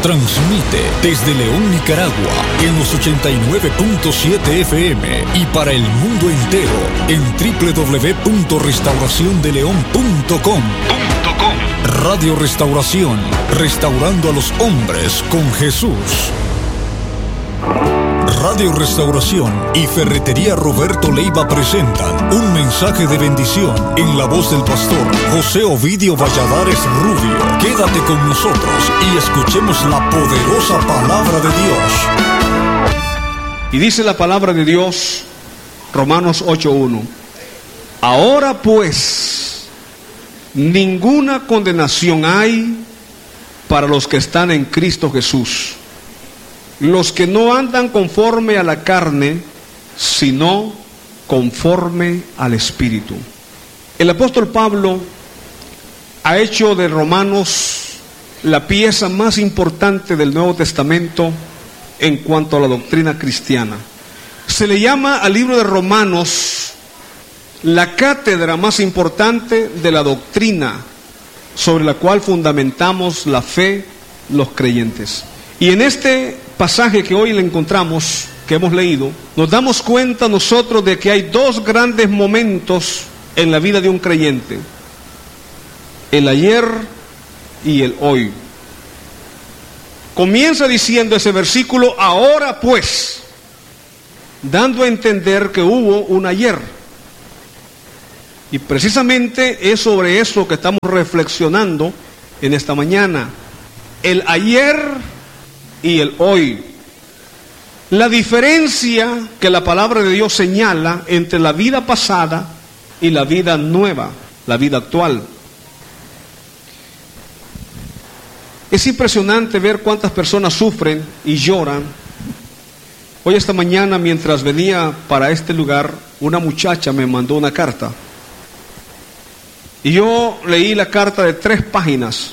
Transmite desde León, Nicaragua, en los 89.7 FM y para el mundo entero en www.restauraciondeleon.com. Radio Restauración, restaurando a los hombres con Jesús. Radio Restauración y Ferretería Roberto Leiva presentan un mensaje de bendición en la voz del pastor José Ovidio Valladares Rubio. Quédate con nosotros y escuchemos la poderosa palabra de Dios. Y dice la palabra de Dios, Romanos 8:1. Ahora pues, ninguna condenación hay para los que están en Cristo Jesús, los que no andan conforme a la carne, sino conforme al Espíritu. El apóstol Pablo ha hecho de Romanos la pieza más importante del Nuevo Testamento en cuanto a la doctrina cristiana. Se le llama al libro de Romanos la cátedra más importante de la doctrina sobre la cual fundamentamos la fe los creyentes. Y en este pasaje que hoy le encontramos, que hemos leído, nos damos cuenta nosotros de que hay dos grandes momentos en la vida de un creyente: el ayer y el hoy. Comienza diciendo ese versículo, ahora pues, dando a entender que hubo un ayer. Y precisamente es sobre eso que estamos reflexionando en esta mañana: el ayer y el hoy. La diferencia que la palabra de Dios señala entre la vida pasada y la vida nueva, la vida actual. Es impresionante ver cuántas personas sufren y lloran. Hoy esta mañana, mientras venía para este lugar, una muchacha me mandó una carta. Y yo leí la carta de 3 páginas.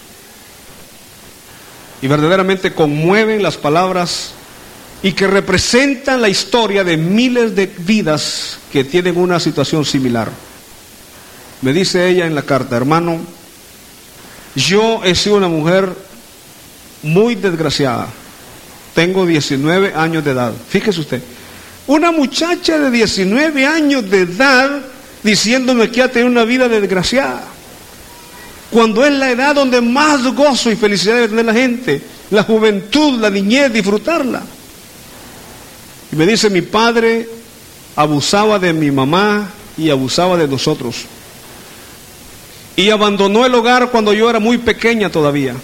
Y verdaderamente conmueven las palabras y que representan la historia de miles de vidas que tienen una situación similar. Me dice ella en la carta: hermano, yo he sido una mujer muy desgraciada. Tengo 19 años de edad. Fíjese usted, una muchacha de 19 años de edad diciéndome que ha tenido una vida desgraciada, cuando es la edad donde más gozo y felicidad debe tener la gente, la juventud, la niñez, disfrutarla. Y me dice: mi padre abusaba de mi mamá y abusaba de nosotros, y abandonó el hogar cuando yo era muy pequeña todavía.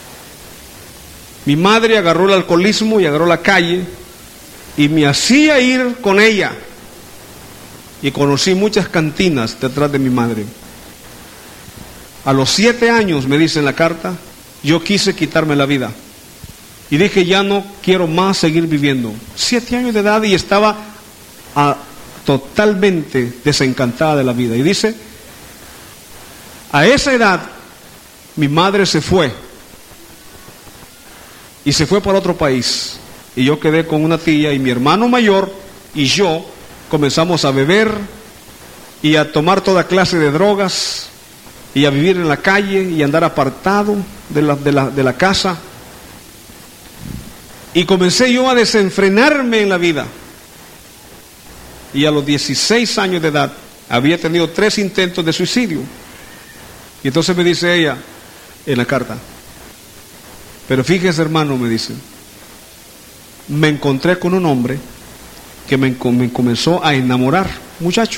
Mi madre agarró el alcoholismo y agarró la calle y me hacía ir con ella, y conocí muchas cantinas detrás de mi madre. A los 7 años, me dice en la carta, yo quise quitarme la vida. Y dije: ya no quiero más seguir viviendo. 7 años de edad y estaba totalmente desencantada de la vida. Y dice: a esa edad, mi madre se fue. Y se fue para otro país. Y yo quedé con una tía, y mi hermano mayor y yo comenzamos a beber y a tomar toda clase de drogas, y a vivir en la calle y andar apartado de la casa. Y comencé yo a desenfrenarme en la vida. Y a los 16 años de edad había tenido 3 intentos de suicidio. Y entonces me dice ella en la carta: pero fíjese, hermano, me dice, me encontré con un hombre que me comenzó a enamorar, muchacho.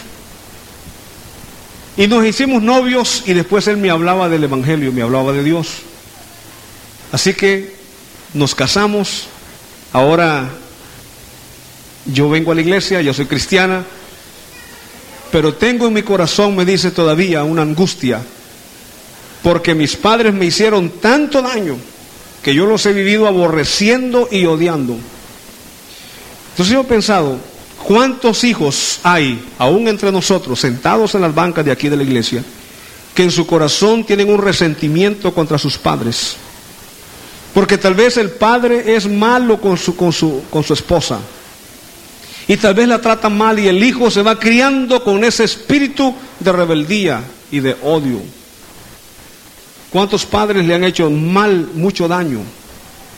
Y nos hicimos novios, y después él me hablaba del Evangelio, me hablaba de Dios. Así que nos casamos. Ahora yo vengo a la iglesia, yo soy cristiana, pero tengo en mi corazón, me dice, todavía una angustia, porque mis padres me hicieron tanto daño que yo los he vivido aborreciendo y odiando. Entonces yo he pensado: ¿cuántos hijos hay, aún entre nosotros, sentados en las bancas de aquí de la iglesia, que en su corazón tienen un resentimiento contra sus padres? Porque tal vez el padre es malo con su esposa, y tal vez la trata mal, y el hijo se va criando con ese espíritu de rebeldía y de odio. ¿Cuántos padres le han hecho mal, mucho daño?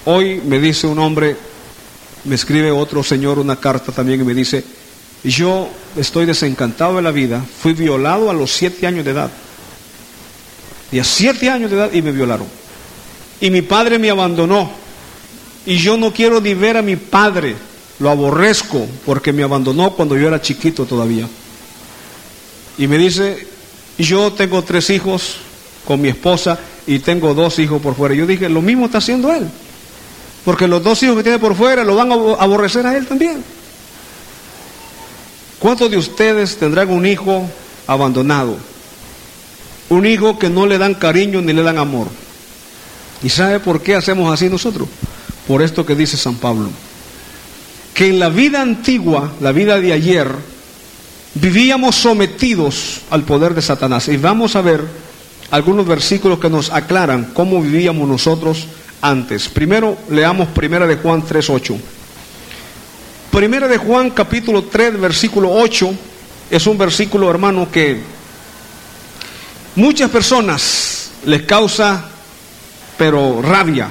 Hoy me dice un hombre, me escribe otro señor una carta también y me dice: yo estoy desencantado de la vida, fui violado a los 7 años de edad. Y a 7 años de edad y me violaron. Y mi padre me abandonó. Y yo no quiero ni ver a mi padre, lo aborrezco porque me abandonó cuando yo era chiquito todavía. Y me dice: yo tengo 3 hijos con mi esposa y tengo 2 hijos por fuera. Yo dije: lo mismo está haciendo él, porque los 2 hijos que tiene por fuera lo van a aborrecer a él también. ¿Cuántos de ustedes tendrán un hijo abandonado? Un hijo que no le dan cariño ni le dan amor. ¿Y sabe por qué hacemos así nosotros? Por esto que dice San Pablo, que en la vida antigua, la vida de ayer, vivíamos sometidos al poder de Satanás. Y vamos a ver algunos versículos que nos aclaran cómo vivíamos nosotros antes. Primero leamos 1 de Juan 3:8. 1 de Juan capítulo 3 versículo 8 es un versículo, hermano, que muchas personas les causa pero rabia.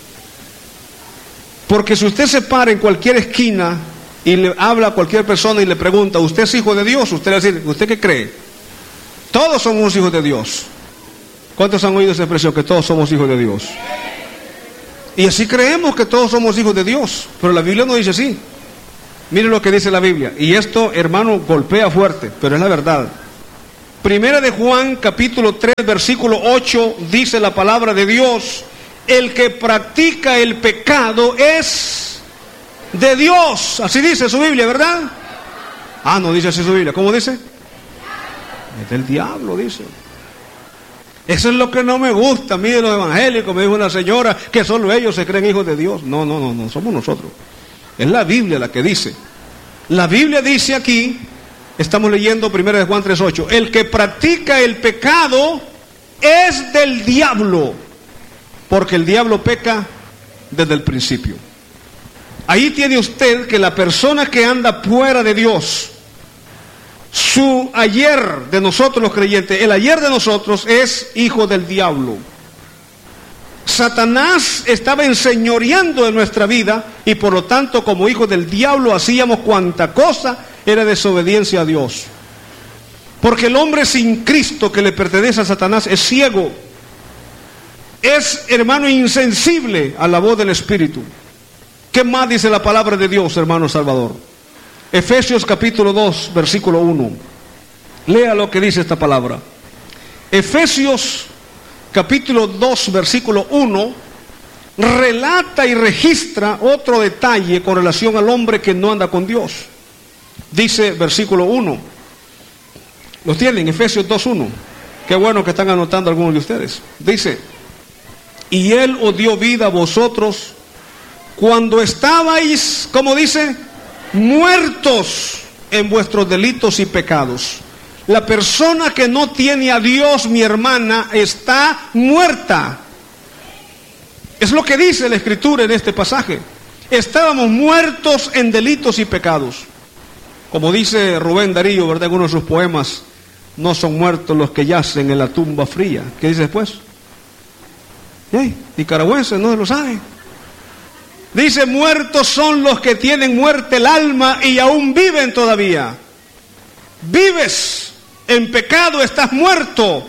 Porque si usted se para en cualquier esquina y le habla a cualquier persona y le pregunta: ¿usted es hijo de Dios? Usted le va a decir: ¿usted qué cree? Todos somos hijos de Dios. ¿Cuántos han oído esa expresión, que todos somos hijos de Dios? Y así creemos que todos somos hijos de Dios, pero la Biblia no dice así. Miren lo que dice la Biblia, y esto, hermano, golpea fuerte, pero es la verdad. 1 de Juan capítulo 3 versículo 8 dice la palabra de Dios: el que practica el pecado es de Dios. Así dice su Biblia, ¿verdad? Ah, no dice así su Biblia. ¿Cómo dice? Es del diablo, dice. Eso es lo que no me gusta a mí de los evangélicos. Me dijo una señora que solo ellos se creen hijos de Dios. No, somos nosotros. Es la Biblia la que dice. La Biblia dice aquí, estamos leyendo 1 de Juan 3:8, el que practica el pecado es del diablo, porque el diablo peca desde el principio. Ahí tiene usted que la persona que anda fuera de Dios, su ayer de nosotros los creyentes, el ayer de nosotros es hijo del diablo. Satanás estaba enseñoreando en nuestra vida y por lo tanto, como hijos del diablo, hacíamos cuanta cosa era desobediencia a Dios. Porque el hombre sin Cristo que le pertenece a Satanás es ciego, es, hermano, insensible a la voz del Espíritu. ¿Qué más dice la palabra de Dios, hermano Salvador? Efesios capítulo 2 versículo 1. Lea lo que dice esta palabra. Efesios capítulo 2 versículo 1 relata y registra otro detalle con relación al hombre que no anda con Dios. Dice versículo 1. ¿Los tienen? Efesios 2:1. Qué bueno que están anotando algunos de ustedes. Dice: y Él os dio vida a vosotros cuando estabais, ¿cómo dice? Muertos en vuestros delitos y pecados. La persona que no tiene a Dios, mi hermana, está muerta. Es lo que dice la Escritura en este pasaje. Estábamos muertos en delitos y pecados. Como dice Rubén Darío, ¿verdad? En uno de sus poemas: no son muertos los que yacen en la tumba fría. ¿Qué dice después? Nicaragüenses, no lo saben. Dice: muertos son los que tienen muerte el alma y aún viven todavía. Vives en pecado, estás muerto.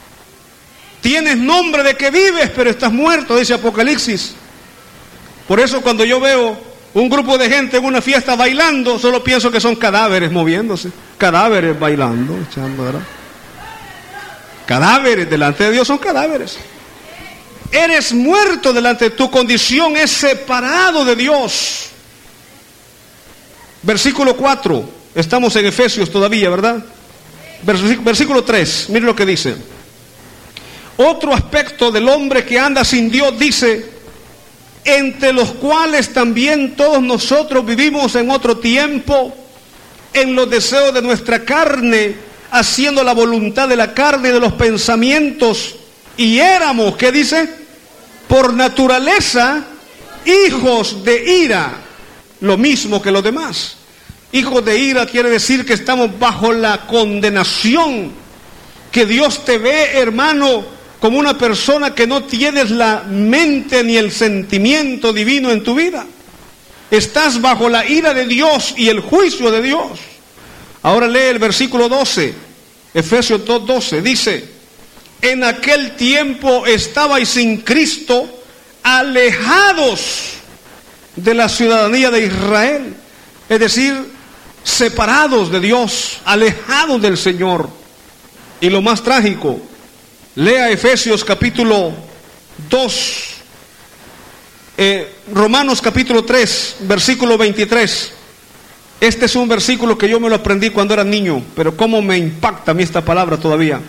Tienes nombre de que vives, pero estás muerto, dice Apocalipsis. Por eso cuando yo veo un grupo de gente en una fiesta bailando, solo pienso que son cadáveres moviéndose. Cadáveres bailando, echando, ¿verdad? Cadáveres delante de Dios son cadáveres. Eres muerto delante de tu condición, es separado de Dios. Versículo 4, estamos en Efesios todavía, ¿verdad? Versículo 3, mire lo que dice. Otro aspecto del hombre que anda sin Dios, dice: entre los cuales también todos nosotros vivimos en otro tiempo, en los deseos de nuestra carne, haciendo la voluntad de la carne y de los pensamientos, y éramos, ¿qué dice? Por naturaleza, hijos de ira, lo mismo que los demás. Hijos de ira quiere decir que estamos bajo la condenación, que Dios te ve, hermano, como una persona que no tienes la mente ni el sentimiento divino en tu vida. Estás bajo la ira de Dios y el juicio de Dios. Ahora lee el versículo 12, Efesios 2:12, dice: en aquel tiempo estabais sin Cristo, alejados de la ciudadanía de Israel, es decir, separados de Dios, alejados del Señor. Y lo más trágico, lea Efesios capítulo 2, Romanos capítulo 3, versículo 23. Este es un versículo que yo me lo aprendí cuando era niño, pero cómo me impacta a mí esta palabra todavía.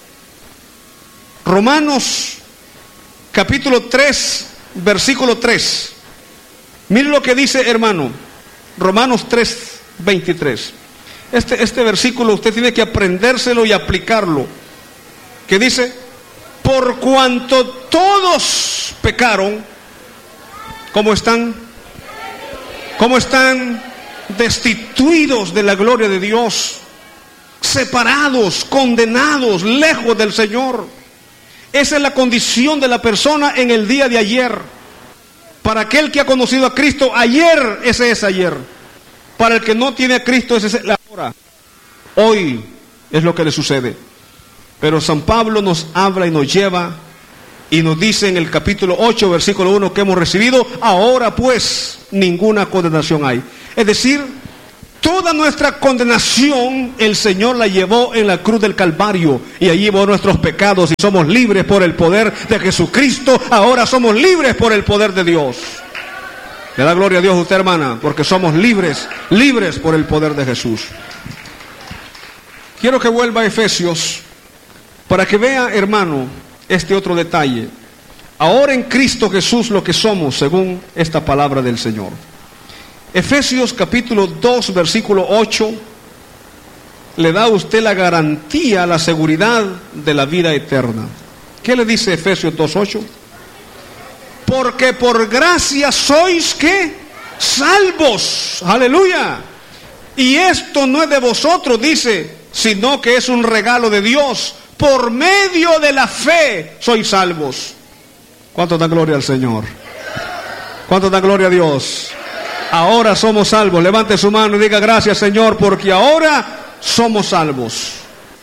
Romanos capítulo 3, versículo 3. Mire lo que dice, hermano. Romanos 3, 23. Este versículo usted tiene que aprendérselo y aplicarlo. Que dice: por cuanto todos pecaron, ¿cómo están? ¿Cómo están? Destituidos de la gloria de Dios, separados, condenados, lejos del Señor. Esa es la condición de la persona en el día de ayer. Para aquel que ha conocido a Cristo, ayer, ese es ayer. Para el que no tiene a Cristo, ese es la hora. Hoy es lo que le sucede. Pero San Pablo nos habla y nos lleva y nos dice en el capítulo 8, versículo 1, que hemos recibido: ahora pues ninguna condenación hay. Es decir, toda nuestra condenación el Señor la llevó en la cruz del Calvario, y allí llevó nuestros pecados, y somos libres por el poder de Jesucristo. Ahora somos libres por el poder de Dios. Le da gloria a Dios a usted, hermana, porque somos libres, libres por el poder de Jesús. Quiero que vuelva a Efesios para que vea, hermano, este otro detalle. Ahora en Cristo Jesús lo que somos, según esta palabra del Señor. Efesios capítulo 2, versículo 8, le da a usted la garantía, la seguridad de la vida eterna. ¿Qué le dice Efesios 2:8? Porque por gracia sois, ¿qué? Salvos. Aleluya. Y esto no es de vosotros, dice, sino que es un regalo de Dios. Por medio de la fe sois salvos. ¿Cuánto da gloria al Señor? ¿Cuánto da gloria a Dios? Ahora somos salvos. Levante su mano y diga: gracias, Señor, porque ahora somos salvos.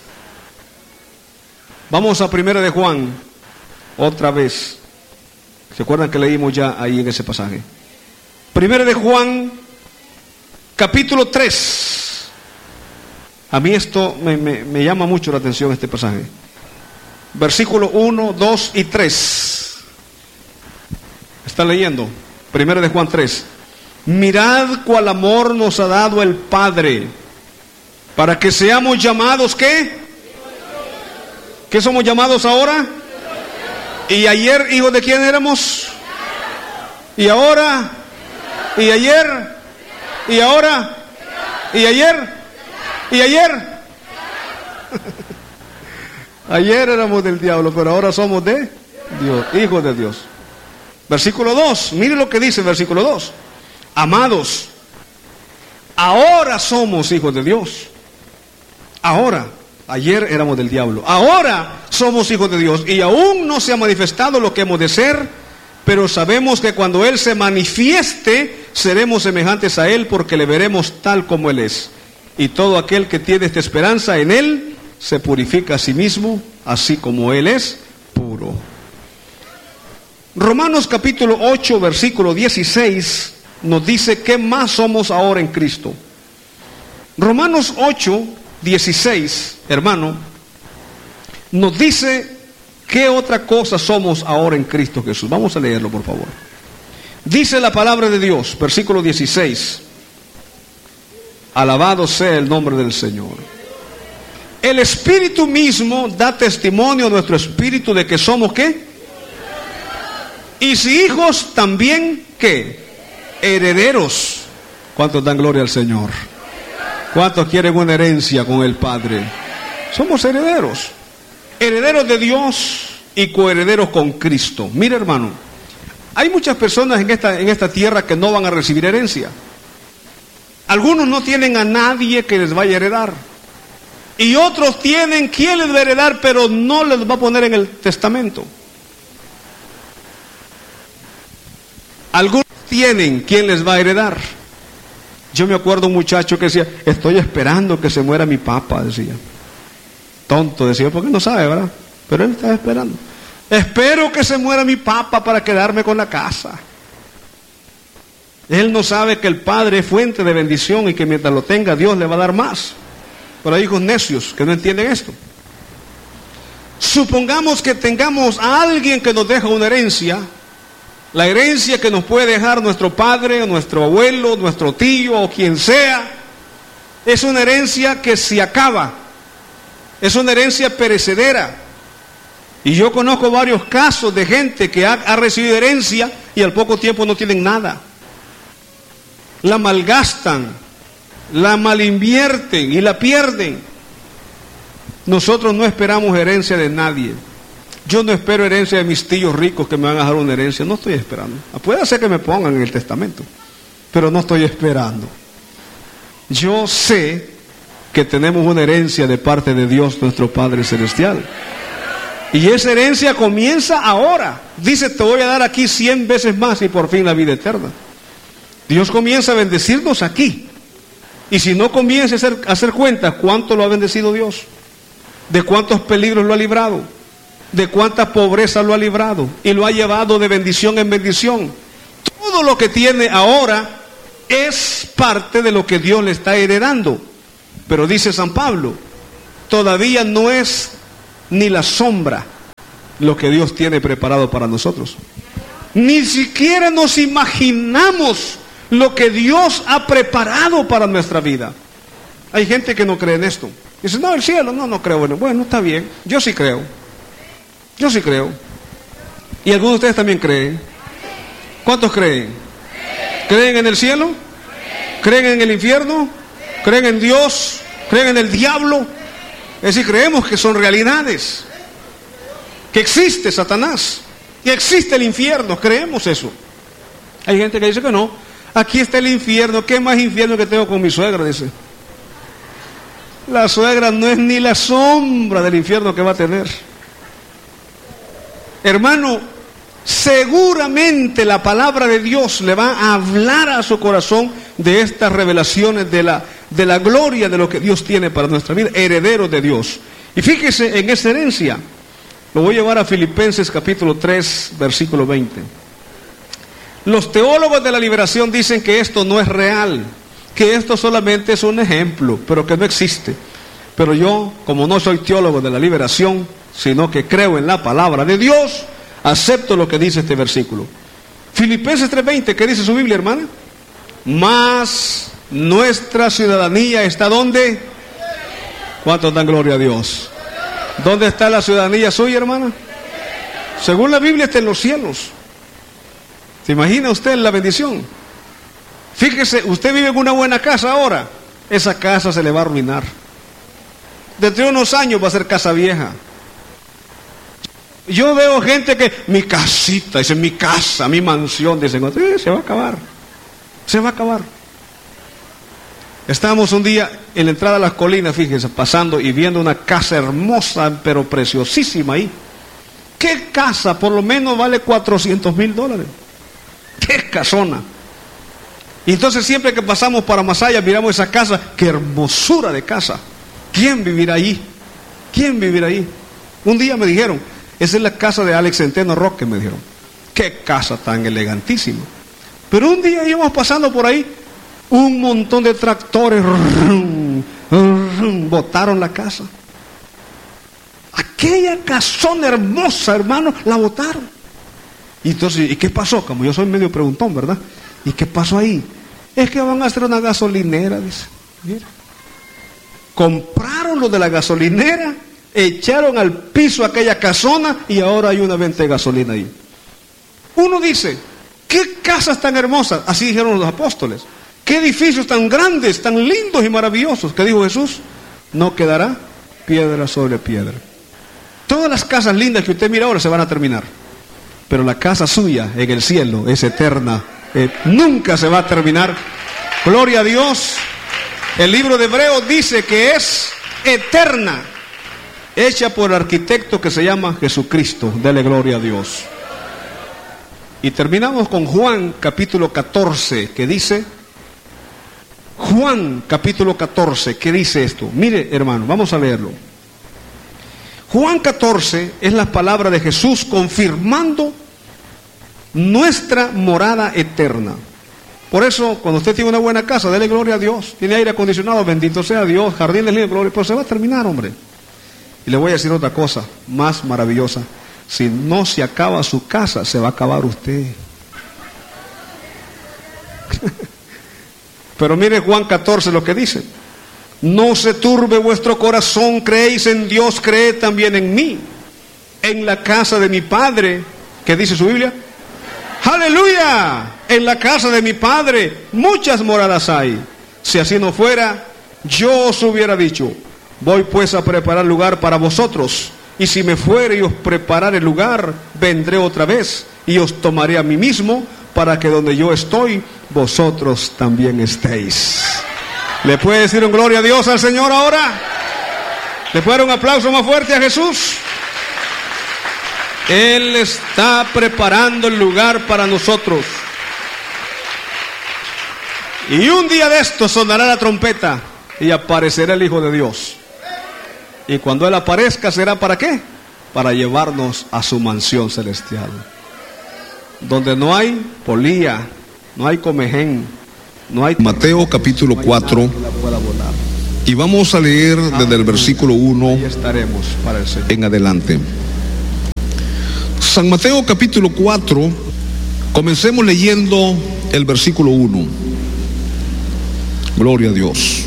Vamos a 1 de Juan, otra vez. ¿Se acuerdan que leímos ya ahí en ese pasaje? 1 de Juan, capítulo 3. A mí esto me llama mucho la atención, este pasaje. Versículo 1, 2 y 3. ¿Está leyendo? 1 de Juan 3. Mirad cuál amor nos ha dado el Padre, para que seamos llamados, ¿qué? ¿Qué somos llamados ahora? ¿Y ayer hijos de quién éramos? ¿Y ahora? ¿Y ayer? ¿Y ahora? ¿Y ayer? ¿Y ayer? Ayer éramos del diablo, pero ahora somos de Dios, hijos de Dios. Versículo 2, mire lo que dice el versículo 2. Amados, ahora somos hijos de Dios. Ahora, ayer éramos del diablo, ahora somos hijos de Dios, y aún no se ha manifestado lo que hemos de ser, pero sabemos que cuando Él se manifieste, seremos semejantes a Él, porque le veremos tal como Él es. Y todo aquel que tiene esta esperanza en Él, se purifica a sí mismo, así como Él es puro. Romanos capítulo 8, versículo 16, nos dice qué más somos ahora en Cristo. Romanos 8, 16, hermano, nos dice qué otra cosa somos ahora en Cristo Jesús. Vamos a leerlo, por favor. Dice la palabra de Dios, versículo 16. Alabado sea el nombre del Señor. El Espíritu mismo da testimonio a nuestro espíritu de que somos, ¿qué? Y si hijos, también, ¿qué? Herederos. ¿Cuántos dan gloria al Señor? ¿Cuántos quieren una herencia con el Padre? Somos herederos. Herederos de Dios y coherederos con Cristo. Mira, hermano, hay muchas personas en esta tierra que no van a recibir herencia. Algunos no tienen a nadie que les vaya a heredar. Y otros tienen quien les va a heredar, pero no les va a poner en el testamento. Algunos tienen quien les va a heredar. Yo me acuerdo un muchacho que decía, estoy esperando que se muera mi papá, decía. Tonto, decía, porque no sabe, ¿verdad? Pero él estaba esperando. Espero que se muera mi papá para quedarme con la casa. Él no sabe que el Padre es fuente de bendición y que mientras lo tenga Dios le va a dar más. Pero hay hijos necios que no entienden esto. Supongamos que tengamos a alguien que nos deja una herencia. La herencia que nos puede dejar nuestro padre, nuestro abuelo, nuestro tío o quien sea, es una herencia que se acaba. Es una herencia perecedera. Y yo conozco varios casos de gente que ha recibido herencia y al poco tiempo no tienen nada. La malgastan, la malinvierten y la pierden. Nosotros no esperamos herencia de nadie. Yo no espero herencia de mis tíos ricos que me van a dejar una herencia. No estoy esperando. Puede ser que me pongan en el testamento, pero no estoy esperando. Yo sé que tenemos una herencia de parte de Dios, nuestro Padre Celestial. Y esa herencia comienza ahora. Dice, te voy a dar aquí 100 veces más y por fin la vida eterna. Dios comienza a bendecirnos aquí. Y si no comienza a hacer cuenta, ¿cuánto lo ha bendecido Dios? ¿De cuántos peligros lo ha librado? ¿De cuánta pobreza lo ha librado? Y lo ha llevado de bendición en bendición. Todo lo que tiene ahora es parte de lo que Dios le está heredando. Pero dice San Pablo, todavía no es ni la sombra lo que Dios tiene preparado para nosotros. Ni siquiera nos imaginamos lo que Dios ha preparado para nuestra vida. Hay gente que no cree en esto. Dice, no, el cielo, no creo. Bueno, está bien, yo sí creo. Yo sí creo. ¿Y algunos de ustedes también creen? ¿Cuántos creen? ¿Creen en el cielo? ¿Creen en el infierno? ¿Creen en Dios? ¿Creen en el diablo? Es decir, creemos que son realidades. Que existe Satanás. Que existe el infierno. Creemos eso. Hay gente que dice que no. Aquí está el infierno. ¿Qué más infierno que tengo con mi suegra? Dice. La suegra no es ni la sombra del infierno que va a tener. Hermano, seguramente la palabra de Dios le va a hablar a su corazón de estas revelaciones de la gloria de lo que Dios tiene para nuestra vida, herederos de Dios. Y fíjese en esa herencia. Lo voy a llevar a Filipenses capítulo 3, versículo 20. Los teólogos de la liberación dicen que esto no es real, que esto solamente es un ejemplo, pero que no existe. Pero yo, como no soy teólogo de la liberación, sino que creo en la palabra de Dios, acepto lo que dice este versículo. Filipenses 3:20, ¿qué dice su Biblia, hermana? Mas nuestra ciudadanía está ¿dónde? ¿Cuántos dan gloria a Dios? ¿Dónde está la ciudadanía suya, hermana? Según la Biblia está en los cielos. ¿Se imagina usted la bendición? Fíjese, usted vive en una buena casa ahora, esa casa se le va a arruinar. Dentro de unos años va a ser casa vieja. Yo veo gente que, mi casita, dice, mi casa, mi mansión, dicen, se va a acabar. Se va a acabar. Estábamos un día en la entrada a las colinas, fíjense, pasando y viendo una casa hermosa, pero preciosísima ahí. ¿Qué casa? Por lo menos vale $400,000. ¡Qué casona! Y entonces siempre que pasamos para Masaya, miramos esa casa, ¡qué hermosura de casa! ¿Quién vivirá ahí? ¿Quién vivirá ahí? Un día me dijeron, esa es la casa de Alex Centeno Roque, me dijeron. ¡Qué casa tan elegantísima! Pero un día íbamos pasando por ahí, un montón de tractores botaron la casa. Aquella casona hermosa, hermano, la botaron. Y entonces, ¿y qué pasó? Como yo soy medio preguntón, ¿verdad? ¿Y qué pasó ahí? Es que van a hacer una gasolinera, dice. Mira. Compraron lo de la gasolinera, echaron al piso aquella casona y ahora hay una venta de gasolina ahí. Uno dice, ¿qué casas tan hermosas? Así dijeron los apóstoles. ¿Qué edificios tan grandes, tan lindos y maravillosos? ¿Qué dijo Jesús? No quedará piedra sobre piedra. Todas las casas lindas que usted mira ahora se van a terminar. Pero la casa suya en el cielo es eterna. Nunca se va a terminar. Gloria a Dios. El libro de Hebreos dice que es eterna, hecha por el arquitecto que se llama Jesucristo. Dele gloria a Dios. Y terminamos con Juan capítulo 14, que dice, Juan capítulo 14, ¿qué dice esto? Mire, hermano, vamos a leerlo. Juan 14 es la palabra de Jesús confirmando nuestra morada eterna. Por eso, cuando usted tiene una buena casa, dele gloria a Dios. Tiene aire acondicionado, bendito sea Dios, jardines libres, gloria, pero se va a terminar, hombre. Y le voy a decir otra cosa más maravillosa. Si no se acaba su casa, se va a acabar usted. Pero mire Juan 14 lo que dice. No se turbe vuestro corazón, creéis en Dios, creed también en mí. En la casa de mi Padre, ¿qué dice su Biblia? ¡Aleluya! En la casa de mi Padre muchas moradas hay. Si así no fuera, yo os hubiera dicho, voy pues a preparar lugar para vosotros. Y si me fuere y os prepararé el lugar, vendré otra vez y os tomaré a mí mismo, para que donde yo estoy, vosotros también estéis. ¿Le puede decir un gloria a Dios al Señor ahora? ¿Le puede dar un aplauso más fuerte a Jesús? Él está preparando el lugar para nosotros. Y un día de esto sonará la trompeta y aparecerá el Hijo de Dios. Y cuando Él aparezca, ¿será para qué? Para llevarnos a su mansión celestial, donde no hay polía, no hay comején, no hay... Mateo capítulo 4, y vamos a leer desde el versículo 1 en adelante. San Mateo capítulo 4, comencemos leyendo el versículo 1. Gloria a Dios.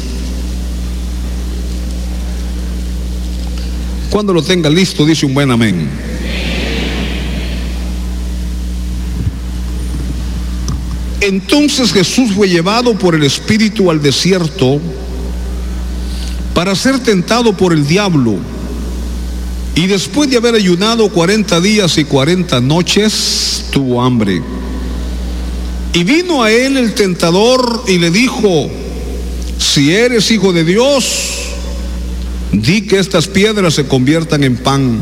Cuando lo tenga listo, dice un buen amén. Entonces Jesús fue llevado por el Espíritu al desierto para ser tentado por el diablo. Y después de haber ayunado 40 días y 40 noches, tuvo hambre. Y vino a él el tentador y le dijo, si eres hijo de Dios, di que estas piedras se conviertan en pan.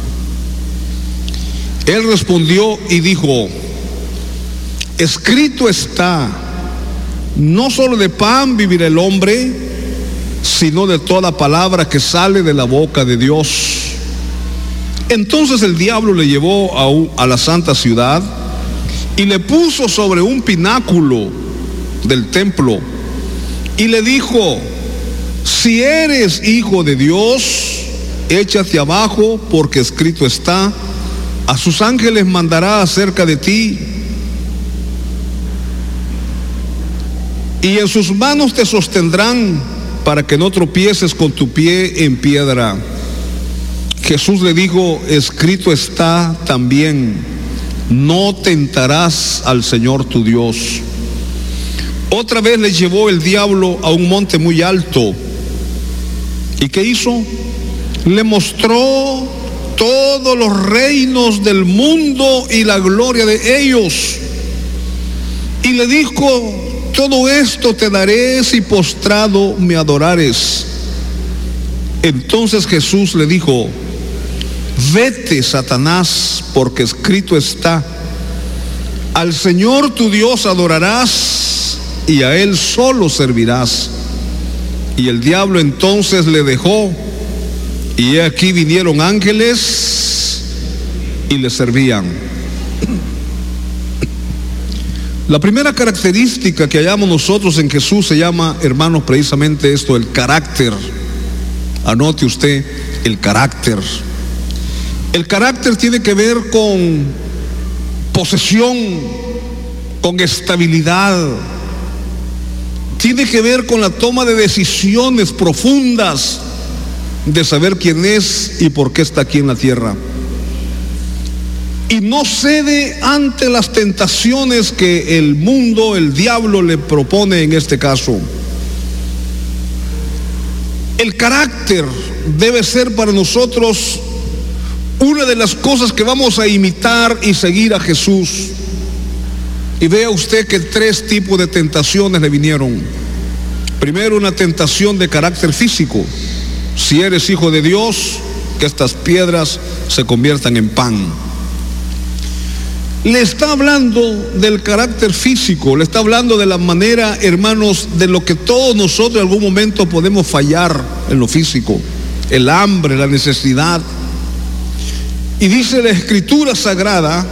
Él respondió y dijo, escrito está, no solo de pan vivirá el hombre, sino de toda palabra que sale de la boca de Dios. Entonces el diablo le llevó a la santa ciudad y le puso sobre un pináculo del templo y le dijo, si eres hijo de Dios, échate abajo, porque escrito está, a sus ángeles mandará acerca de ti, y en sus manos te sostendrán, para que no tropieces con tu pie en piedra. Jesús le dijo, escrito está también, no tentarás al Señor tu Dios. Otra vez le llevó el diablo a un monte muy alto. ¿Y qué hizo? Le mostró todos los reinos del mundo y la gloria de ellos. Y le dijo, todo esto te daré si postrado me adorares. Entonces Jesús le dijo, vete, Satanás, porque escrito está, al Señor tu Dios adorarás y a Él solo servirás. Y el diablo entonces le dejó, y he aquí vinieron ángeles y le servían. La primera característica que hallamos nosotros en Jesús se llama, hermanos, precisamente esto, el carácter. Anote usted, el carácter. El carácter tiene que ver con posesión, con estabilidad. Tiene que ver con la toma de decisiones profundas, de saber quién es y por qué está aquí en la tierra. Y no cede ante las tentaciones que el mundo, el diablo le propone en este caso. El carácter debe ser para nosotros una de las cosas que vamos a imitar y seguir a Jesús. Y vea usted que 3 tipos de tentaciones le vinieron. Primero, una tentación de carácter físico. Si eres hijo de Dios, que estas piedras se conviertan en pan. Le está hablando del carácter físico, le está hablando de la manera, hermanos, de lo que todos nosotros en algún momento podemos fallar en lo físico, el hambre, la necesidad. Y dice la Escritura Sagrada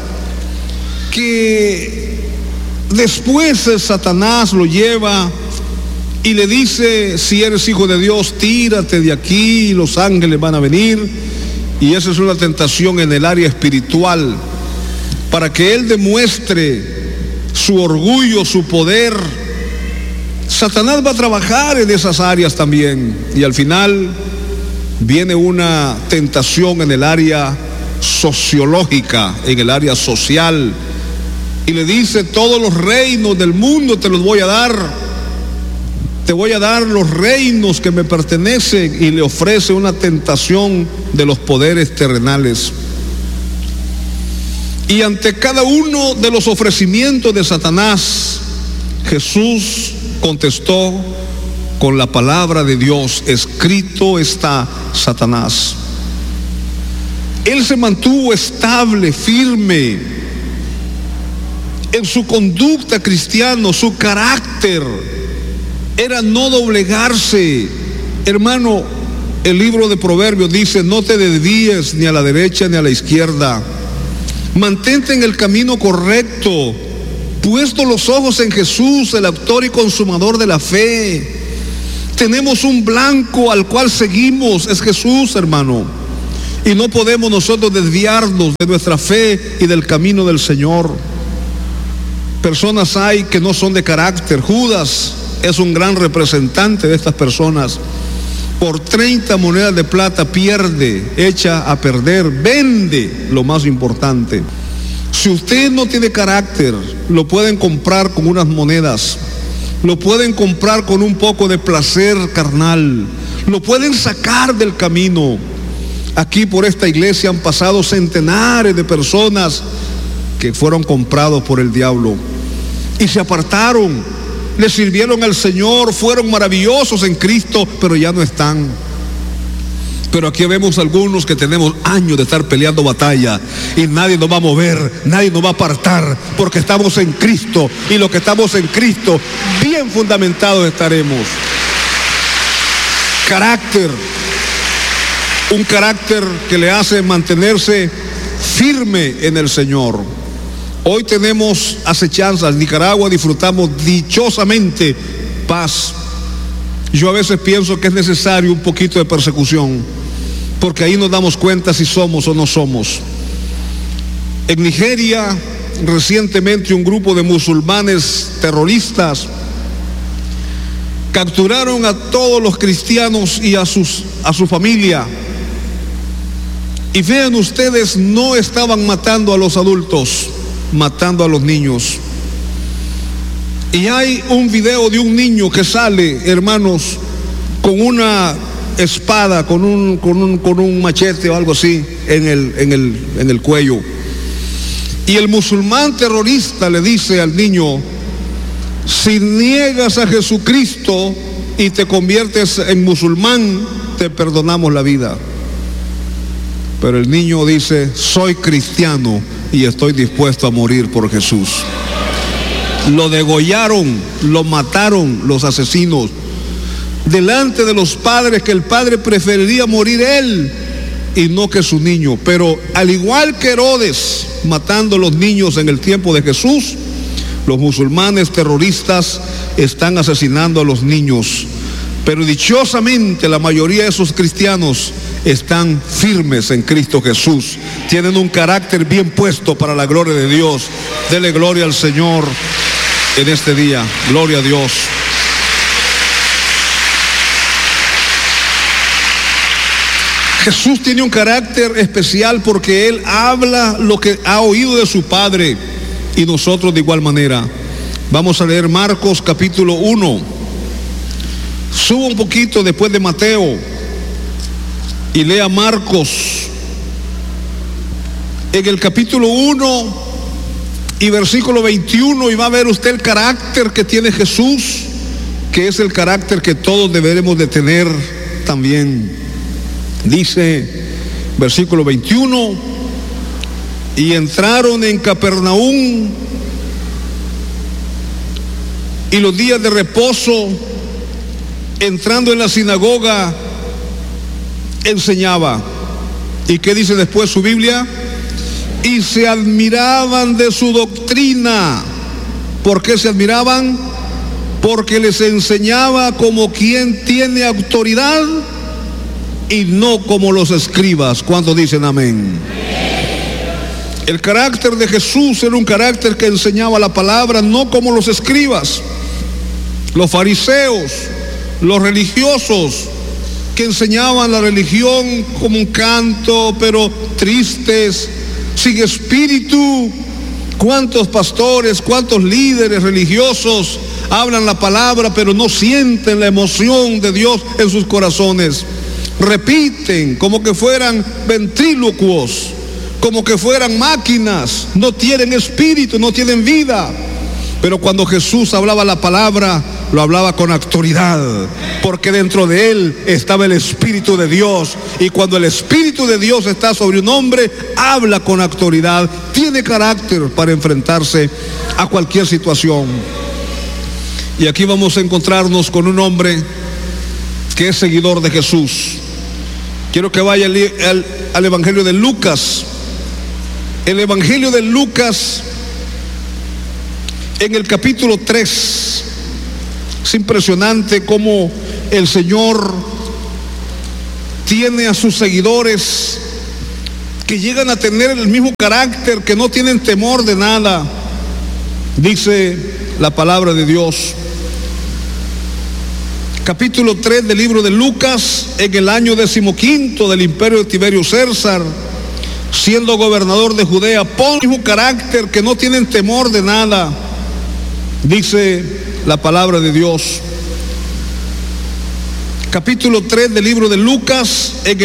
que después Satanás lo lleva y le dice: si eres hijo de Dios, tírate de aquí, y los ángeles van a venir. Y esa es una tentación en el área espiritual, para que él demuestre su orgullo, su poder. Satanás va a trabajar en esas áreas también, y al final viene una tentación en el área sociológica, en el área social, y le dice: todos los reinos del mundo te los voy a dar. Te voy a dar los reinos que me pertenecen, y le ofrece una tentación de los poderes terrenales. Y ante cada uno de los ofrecimientos de Satanás, Jesús contestó con la palabra de Dios: escrito está, Satanás. Él se mantuvo estable, firme en su conducta cristiana, su carácter era no doblegarse. Hermano, el libro de Proverbios dice: no te desvíes ni a la derecha ni a la izquierda. Mantente en el camino correcto, puesto los ojos en Jesús, el autor y consumador de la fe. Tenemos un blanco al cual seguimos, es Jesús, hermano. Y no podemos nosotros desviarnos de nuestra fe y del camino del Señor. Personas hay que no son de carácter. Judas es un gran representante de estas personas. Por 30 monedas de plata pierde, echa a perder, vende lo más importante. Si usted no tiene carácter, lo pueden comprar con unas monedas, lo pueden comprar con un poco de placer carnal, lo pueden sacar del camino. Aquí por esta iglesia han pasado centenares de personas que fueron comprados por el diablo y se apartaron. Le sirvieron al Señor, fueron maravillosos en Cristo, pero ya no están. Pero aquí vemos algunos que tenemos años de estar peleando batalla y nadie nos va a mover, nadie nos va a apartar, porque estamos en Cristo, y los que estamos en Cristo, bien fundamentados estaremos. Carácter, un carácter que le hace mantenerse firme en el Señor. Hoy tenemos acechanzas. En Nicaragua disfrutamos dichosamente paz. Yo a veces pienso que es necesario un poquito de persecución, porque ahí nos damos cuenta si somos o no somos. En Nigeria, recientemente un grupo de musulmanes terroristas capturaron a todos los cristianos y a su familia. Y vean ustedes, no estaban matando a los adultos, matando a los niños. Y hay un video de un niño que sale, hermanos, con una espada, con un machete o algo así en el cuello. Y el musulmán terrorista le dice al niño: si niegas a Jesucristo y te conviertes en musulmán, te perdonamos la vida. Pero el niño dice: soy cristiano y estoy dispuesto a morir por Jesús. Lo degollaron, lo mataron los asesinos delante de los padres, que el padre preferiría morir él y no que su niño. Pero al igual que Herodes matando a los niños en el tiempo de Jesús, los musulmanes terroristas están asesinando a los niños. Pero dichosamente la mayoría de esos cristianos están firmes en Cristo Jesús, tienen un carácter bien puesto para la gloria de Dios. Dele gloria al Señor en este día. Gloria a Dios. Jesús tiene un carácter especial porque Él habla lo que ha oído de su Padre, y nosotros de igual manera. Vamos a leer Marcos capítulo 1. Suba un poquito después de Mateo y lea Marcos en el capítulo 1 y versículo 21, y va a ver usted el carácter que tiene Jesús, que es el carácter que todos deberemos de tener también. Dice, versículo 21, y entraron en Capernaum, y los días de reposo, entrando en la sinagoga, enseñaba. ¿Y qué dice después su Biblia? Y se admiraban de su doctrina. ¿Por qué se admiraban? Porque les enseñaba como quien tiene autoridad y no como los escribas. ¿Cuántos dicen amén? El carácter de Jesús era un carácter que enseñaba la palabra, no como los escribas, los fariseos, los religiosos, que enseñaban la religión como un canto, pero tristes, sin espíritu. ¿Cuántos pastores, cuántos líderes religiosos hablan la palabra, pero no sienten la emoción de Dios en sus corazones? Repiten como que fueran ventrílocuos, como que fueran máquinas, no tienen espíritu, no tienen vida. Pero cuando Jesús hablaba la palabra, lo hablaba con autoridad, porque dentro de él estaba el Espíritu de Dios, y cuando el Espíritu de Dios está sobre un hombre, habla con autoridad, tiene carácter para enfrentarse a cualquier situación. Y aquí vamos a encontrarnos con un hombre que es seguidor de Jesús. Quiero que vaya al Evangelio de Lucas. El Evangelio de Lucas, en el capítulo 3, es impresionante cómo el Señor tiene a sus seguidores que llegan a tener el mismo carácter, que no tienen temor de nada. Dice la palabra de Dios, capítulo 3 del libro de Lucas, en el año 15 del imperio de Tiberio César, siendo gobernador de Judea, pon el mismo carácter, que no tienen temor de nada. Dice la palabra de Dios, capítulo 3 del libro de Lucas, en